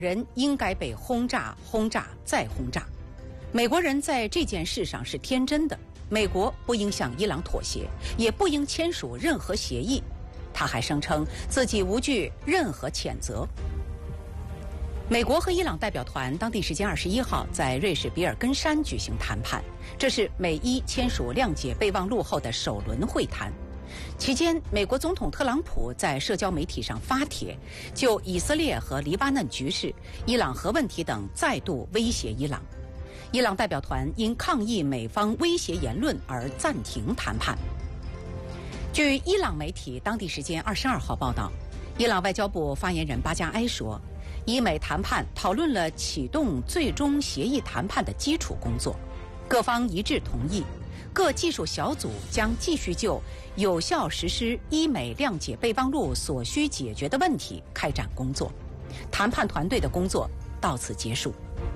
人应该被轰炸、轰炸再轰炸。美国人在这件事上是天真的，美国不应向伊朗妥协，也不应签署任何协议。他还声称自己无惧任何谴责。美国和伊朗代表团当地时间21号在瑞士比尔根山举行谈判，这是美伊签署谅解备忘录后的首轮会谈。期间，美国总统特朗普在社交媒体上发帖，就以色列和黎巴嫩局势、伊朗核问题等再度威胁伊朗。伊朗代表团因抗议美方威胁言论而暂停谈判。据伊朗媒体当地时间22号报道，伊朗外交部发言人巴加埃说，伊美谈判讨论了启动最终协议谈判的基础工作，各方一致同意，各技术小组将继续就有效实施伊美谅解备忘录所需解决的问题开展工作。谈判团队的工作到此结束。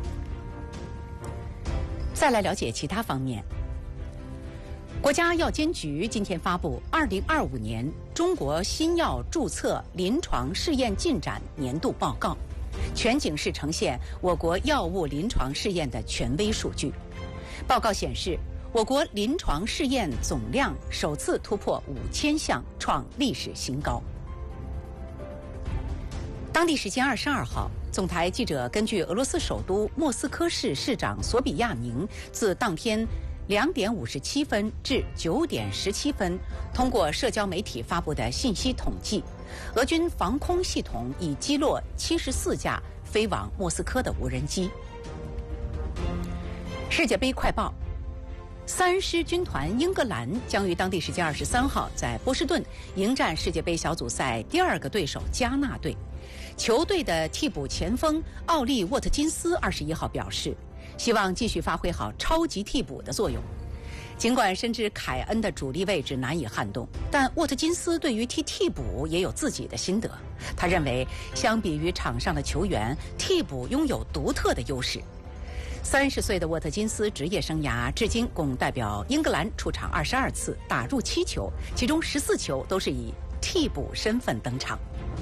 再来了解其他方面。国家药监局今天发布2025年中国新药注册临床试验进展年度报告，全景式呈现我国药物临床试验的权威数据。报告显示，我国临床试验总量首次突破5000项，创历史新高。当地时间22号，总台记者根据俄罗斯首都莫斯科市市长索比亚宁自当天2点57分至9点17分通过社交媒体发布的信息统计，俄军防空系统已击落74架飞往莫斯科的无人机。世界杯快报，3狮军团英格兰将于当地时间23号在波士顿迎战世界杯小组赛第2个对手加纳队。球队的替补前锋奥利沃特金斯21号表示，希望继续发挥好超级替补的作用。尽管深知凯恩的主力位置难以撼动，但沃特金斯对于踢替补也有自己的心得。他认为，相比于场上的球员，替补拥有独特的优势。30岁的沃特金斯职业生涯至今共代表英格兰出场22次，打入7球，其中14球都是以替补身份登场。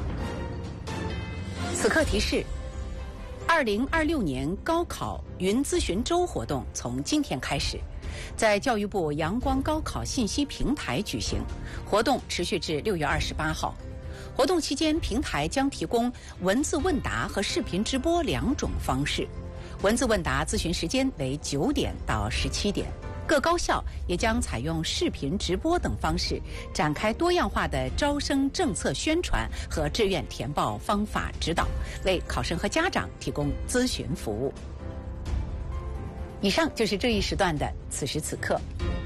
此刻提示：2026年高考云咨询周活动从今天开始，在教育部阳光高考信息平台举行，活动持续至6月28号。活动期间，平台将提供文字问答和视频直播2种方式。文字问答咨询时间为9点到17点，各高校也将采用视频直播等方式，展开多样化的招生政策宣传和志愿填报方法指导，为考生和家长提供咨询服务。以上就是这一时段的此时此刻。